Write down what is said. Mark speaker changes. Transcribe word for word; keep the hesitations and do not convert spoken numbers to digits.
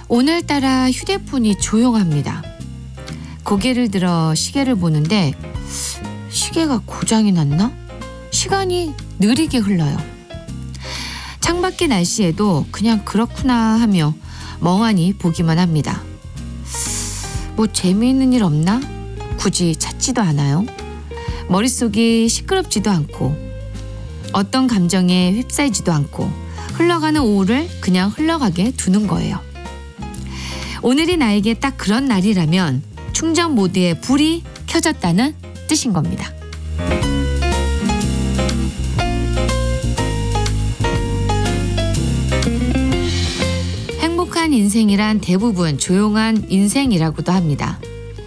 Speaker 1: 오늘따라 휴대폰이 조용합니다. 고개를 들어 시계를 보는데 시계가 고장이 났나? 시간이 느리게 흘러요. 창밖의 날씨에도 그냥 그렇구나 하며 멍하니 보기만 합니다. 뭐 재미있는 일 없나? 굳이 찾지도 않아요. 머릿속이 시끄럽지도 않고 어떤 감정에 휩싸이지도 않고 흘러가는 오후를 그냥 흘러가게 두는 거예요. 오늘이 나에게 딱 그런 날이라면 충전 모드에 불이 켜졌다는 뜻인 겁니다. 행복한 인생이란 대부분 조용한 인생이라고도 합니다.